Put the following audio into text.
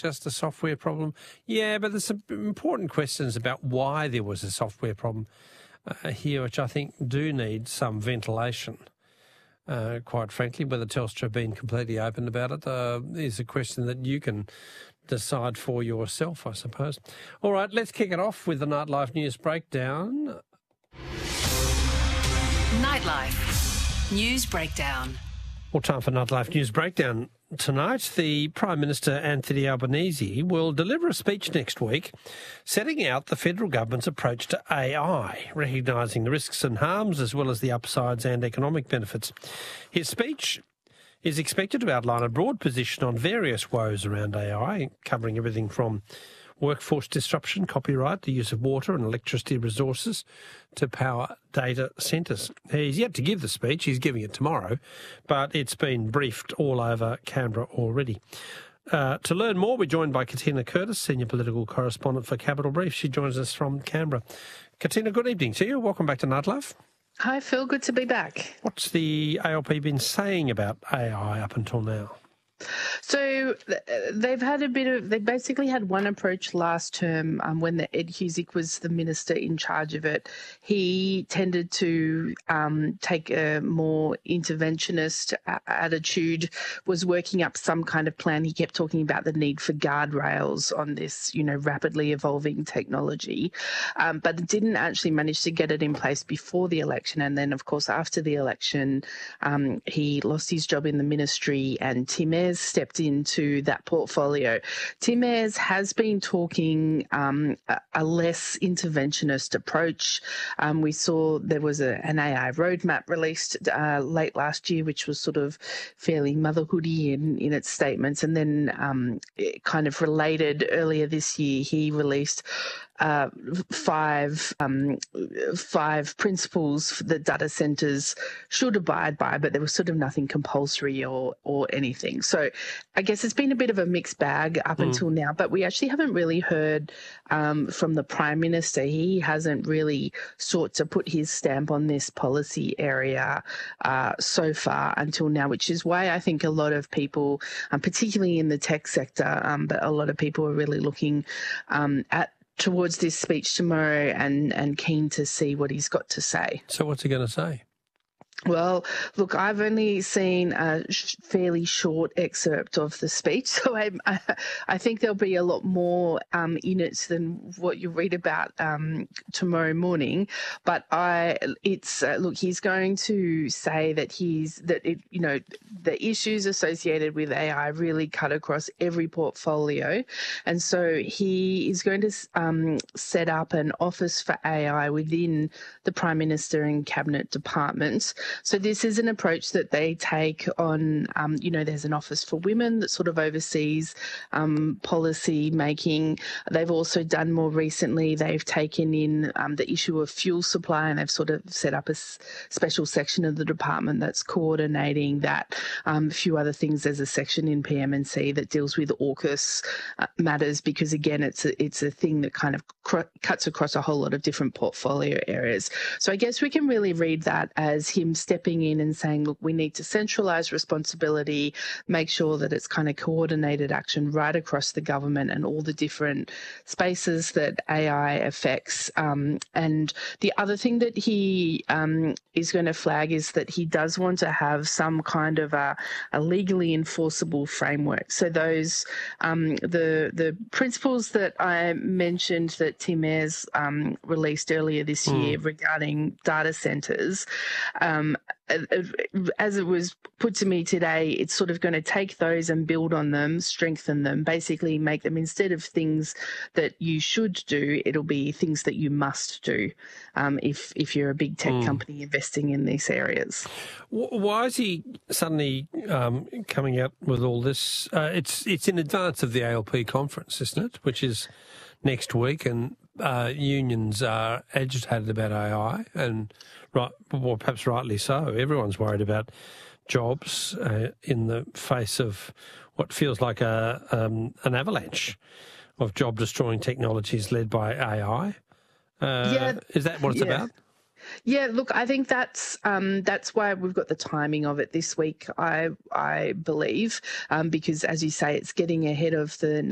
just a software problem? Yeah, but there's some important questions about why there was a software problem here, which I think do need some ventilation. Quite frankly, whether Telstra have been completely open about it is a question that you can decide for yourself, I suppose. All right, let's kick it off with the Nightlife News Breakdown. Nightlife News Breakdown. Well, time for Nightlife News Breakdown. Tonight, the Prime Minister, Anthony Albanese, will deliver a speech next week setting out the federal government's approach to AI, recognising the risks and harms as well as the upsides and economic benefits. His speech is expected to outline a broad position on various woes around AI, covering everything from workforce disruption, copyright, the use of water and electricity resources to power data centres. He's yet to give the speech. He's giving it tomorrow, but it's been briefed all over Canberra already. To learn more, we're joined by Katina Curtis, Senior Political Correspondent for Capital Brief. She joins us from Canberra. Katina, good evening to you. Welcome back to Nightlife. Hi, Phil. Good to be back. What's the ALP been saying about AI up until now? So they basically had one approach last term when Ed Husic was the minister in charge of it. He tended to take a more interventionist attitude, was working up some kind of plan. He kept talking about the need for guardrails on this, rapidly evolving technology, but didn't actually manage to get it in place before the election. And then, of course, after the election, he lost his job in the ministry and Tim Ayres stepped into that portfolio. Tim Ayres has been talking a less interventionist approach. We saw there was an AI roadmap released late last year, which was sort of fairly motherhoody in its statements. And then it kind of related earlier this year, he released five principles that data centres should abide by, but there was sort of nothing compulsory or anything. So I guess it's been a bit of a mixed bag up until now, but we actually haven't really heard from the Prime Minister. He hasn't really sought to put his stamp on this policy area so far until now, which is why I think a lot of people, particularly in the tech sector, but a lot of people are really looking towards this speech tomorrow and keen to see what he's got to say. So what's he going to say? Well, look, I've only seen a fairly short excerpt of the speech, so I think there'll be a lot more in it than what you read about tomorrow morning. But look, he's going to say that the issues associated with AI really cut across every portfolio, and so he is going to set up an office for AI within the Prime Minister and Cabinet departments. So this is an approach that they take on, there's an office for women that sort of oversees policy making. They've also done more recently, they've taken in the issue of fuel supply, and they've sort of set up a special section of the department that's coordinating that. A few other things, there's a section in PM&C that deals with AUKUS matters, because again, it's a thing that kind of cuts across a whole lot of different portfolio areas. So I guess we can really read that as him stepping in and saying, look, we need to centralise responsibility, make sure that it's kind of coordinated action right across the government and all the different spaces that AI affects. And the other thing that he is going to flag is that he does want to have some kind of a legally enforceable framework. So those the principles that I mentioned that Tim Ayres released earlier this year regarding data centres, as it was put to me today, it's sort of going to take those and build on them, strengthen them, basically make them, instead of things that you should do, it'll be things that you must do if you're a big tech company investing in these areas. Why is he suddenly coming out with all this? It's in advance of the ALP conference, isn't it, which is next week, and unions are agitated about AI, and perhaps rightly so. Everyone's worried about jobs in the face of what feels like an avalanche of job-destroying technologies led by AI. Is that what it's about? Yeah, look, I think that's why we've got the timing of it this week, I believe, because as you say, it's getting ahead of the